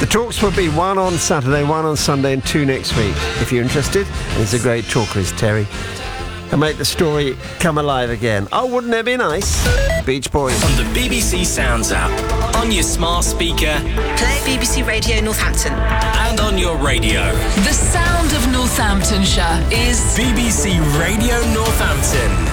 talks will be one on Saturday, one on Sunday and two next week. If you're interested, he's a great talker, is Terry. And make the story come alive again. Oh, wouldn't it be nice? Beach Boys. On the BBC Sounds app, on your smart speaker, play BBC Radio Northampton, and on your radio. The sound of Northamptonshire is BBC Radio Northampton.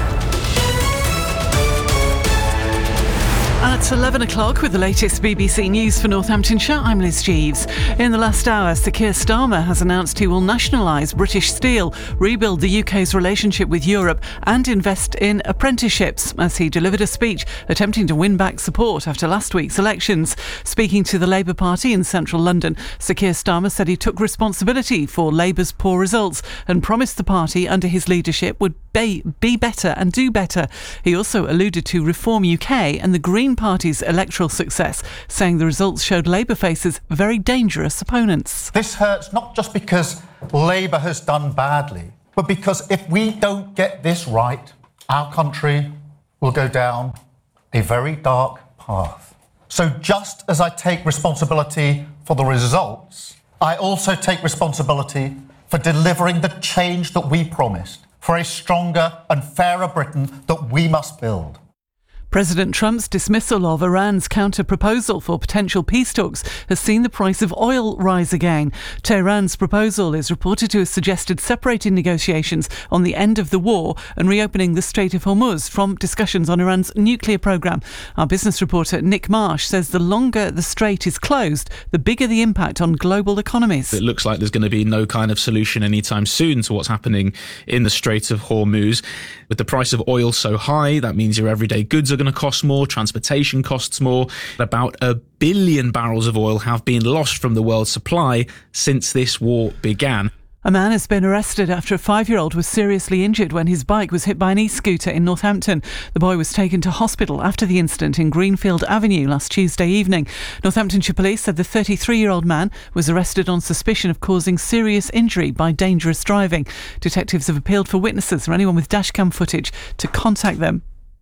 At 11 o'clock with the latest BBC News for Northamptonshire, I'm Liz Jeeves. In the last hour, Sir Keir Starmer has announced he will nationalise British Steel, rebuild the UK's relationship with Europe and invest in apprenticeships, as he delivered a speech attempting to win back support after last week's elections. Speaking to the Labour Party in central London, Sir Keir Starmer said he took responsibility for Labour's poor results and promised the party under his leadership would be better and do better. He also alluded to Reform UK and the Green Party's electoral success, saying the results showed Labour faces very dangerous opponents. This hurts not just because Labour has done badly, but because if we don't get this right, our country will go down a very dark path. So just as I take responsibility for the results, I also take responsibility for delivering the change that we promised, for a stronger and fairer Britain that we must build. President Trump's dismissal of Iran's counter-proposal for potential peace talks has seen the price of oil rise again. Tehran's proposal is reported to have suggested separating negotiations on the end of the war and reopening the Strait of Hormuz from discussions on Iran's nuclear programme. Our business reporter Nick Marsh says the longer the strait is closed, the bigger the impact on global economies. It looks like there's going to be no kind of solution anytime soon to what's happening in the Strait of Hormuz. With the price of oil so high, that means your everyday goods are going to cost more, transportation costs more. About 1 billion barrels of oil have been lost from the world's supply since this war began. A man has been arrested after a 5-year-old was seriously injured when his bike was hit by an e-scooter in Northampton. The boy was taken to hospital after the incident in Greenfield Avenue last Tuesday evening. Northamptonshire Police said the 33-year-old man was arrested on suspicion of causing serious injury by dangerous driving. Detectives have appealed for witnesses or anyone with dashcam footage to contact them.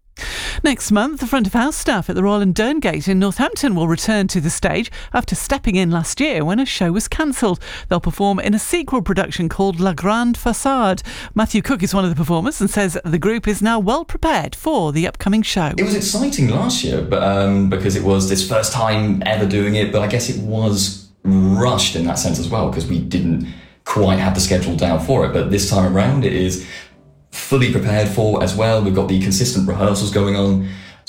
Next month, the front of house staff at the Royal and Derngate in Northampton will return to the stage after stepping in last year when a show was cancelled. They'll perform in a sequel production called La Grande Façade. Matthew Cook is one of the performers and says the group is now well prepared for the upcoming show. It was exciting last year, but because it was this first time ever doing it, but I guess it was rushed in that sense as well because we didn't quite have the schedule down for it. But this time around, it is fully prepared for as well. We've got the consistent rehearsals going on.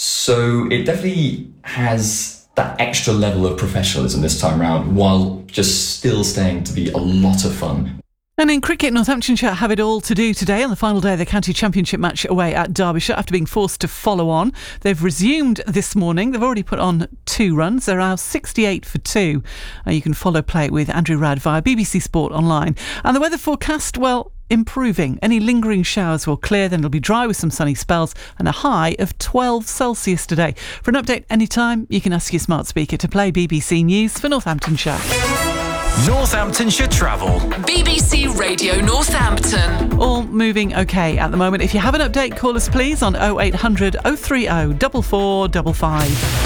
So it definitely has that extra level of professionalism this time around while just still staying to be a lot of fun. And in cricket, Northamptonshire have it all to do today on the final day of the county championship match away at Derbyshire after being forced to follow on. They've resumed this morning. They've already put on 2 runs. They're now 68 for 2. You can follow play with Andrew Rad via BBC Sport Online. And the weather forecast, well, improving. Any lingering showers will clear, then it'll be dry with some sunny spells and a high of 12 Celsius today. For an update anytime, you can ask your smart speaker to play BBC News for Northamptonshire. Northamptonshire Travel. BBC Radio Northampton. All moving okay at the moment. If you have an update, call us please on 0800 030 4455.